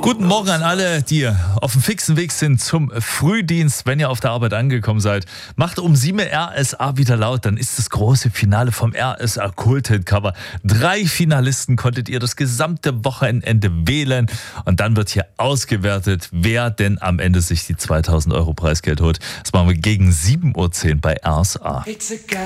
Guten Morgen an alle, die auf dem fixen Weg sind zum Frühdienst. Wenn ihr auf der Arbeit angekommen seid, macht um 7 RSA wieder laut. Dann ist das große Finale vom RSA Kult Cover. 3 Finalisten konntet ihr das gesamte Wochenende wählen. Und dann wird hier ausgewertet, wer denn am Ende sich die 2000 € Preisgeld holt. Das machen wir gegen 7:10 Uhr bei RSA.